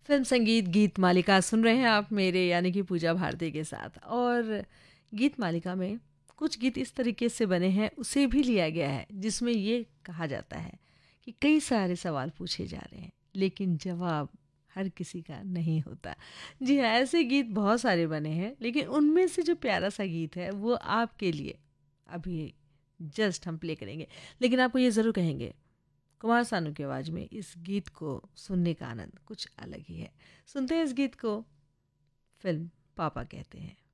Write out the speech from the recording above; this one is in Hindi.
फिल्म संगीत गीत मालिका सुन रहे हैं आप मेरे यानी कि पूजा भारती के साथ। और गीत मालिका में कुछ गीत इस तरीके से बने हैं, उसे भी लिया गया है जिसमें ये कहा जाता है कि कई सारे सवाल पूछे जा रहे हैं लेकिन जवाब हर किसी का नहीं होता। जी हाँ, ऐसे गीत बहुत सारे बने हैं लेकिन उनमें से जो प्यारा सा गीत है वो आपके लिए अभी जस्ट हम प्ले करेंगे। लेकिन आपको ये ज़रूर कहेंगे, कुमार सानू की आवाज़ में इस गीत को सुनने का आनंद कुछ अलग ही है। सुनते हैं इस गीत को, फिल्म पापा कहते हैं।